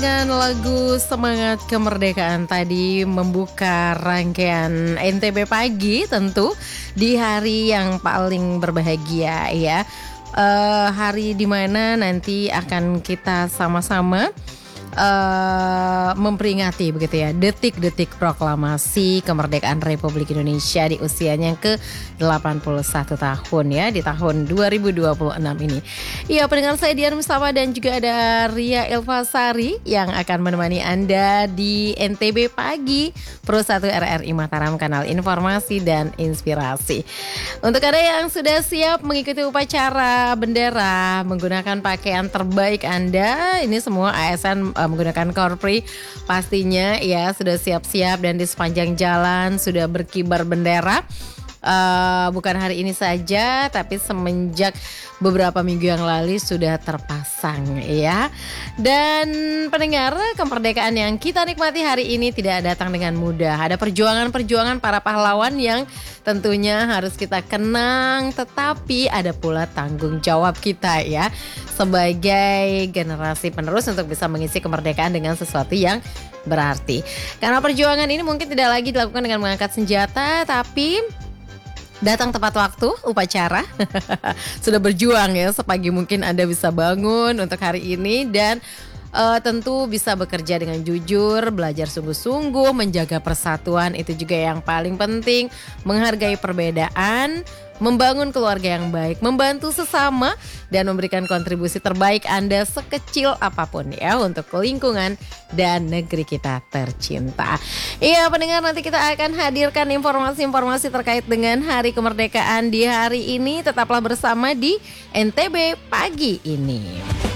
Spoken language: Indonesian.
Dengan lagu Semangat Kemerdekaan tadi membuka rangkaian NTB Pagi tentu di hari yang paling berbahagia ya. Hari dimana nanti akan kita sama-sama memperingati begitu ya detik-detik proklamasi kemerdekaan Republik Indonesia di usianya yang ke-81 tahun ya di tahun 2026 ini. Iya, pendengar saya Dian Mustafa dan juga ada Ria Elfasari yang akan menemani Anda di NTB Pagi Pro 1 RRI Mataram, kanal informasi dan inspirasi. Untuk Anda yang sudah siap mengikuti upacara bendera menggunakan pakaian terbaik Anda, ini semua ASN menggunakan korpri pastinya ya sudah siap-siap dan di sepanjang jalan sudah berkibar bendera. Bukan hari ini saja tapi semenjak beberapa minggu yang lalu sudah terpasang ya. Dan pendengar, kemerdekaan yang kita nikmati hari ini tidak datang dengan mudah. Ada perjuangan-perjuangan para pahlawan yang tentunya harus kita kenang, tetapi ada pula tanggung jawab kita ya sebagai generasi penerus untuk bisa mengisi kemerdekaan dengan sesuatu yang berarti. Karena perjuangan ini mungkin tidak lagi dilakukan dengan mengangkat senjata, tapi datang tepat waktu upacara. Sudah berjuang ya sepagi mungkin Anda bisa bangun untuk hari ini dan tentu bisa bekerja dengan jujur, belajar sungguh-sungguh, menjaga persatuan itu juga yang paling penting, menghargai perbedaan, membangun keluarga yang baik, membantu sesama dan memberikan kontribusi terbaik Anda sekecil apapun ya untuk lingkungan dan negeri kita tercinta. Iya pendengar, nanti kita akan hadirkan informasi-informasi terkait dengan Hari Kemerdekaan di hari ini. Tetaplah bersama di NTB Pagi ini.